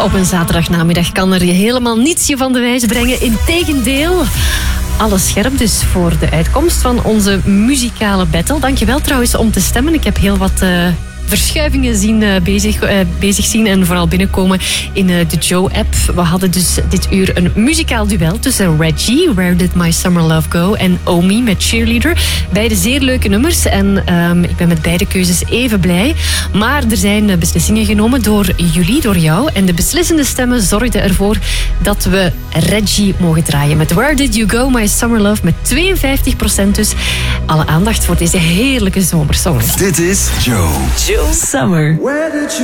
Op een zaterdagnamiddag kan er je helemaal niets van de wijs brengen. Integendeel, alles scherp dus voor de uitkomst van onze muzikale battle. Dankjewel trouwens om te stemmen. Ik heb heel wat verschuivingen bezig zien en vooral binnenkomen in de Joe-app. We hadden dus dit uur een muzikaal duel tussen Reggie, Where Did My Summer Love Go, en Omi met Cheerleader. Beide zeer leuke nummers en ik ben met beide keuzes even blij. Maar er zijn beslissingen genomen door jullie, door jou. En de beslissende stemmen zorgden ervoor dat we Reggie mogen draaien met Where Did You Go, My Summer Love, met 52% dus. Alle aandacht voor deze heerlijke zomersong. Dit is Joe Summer.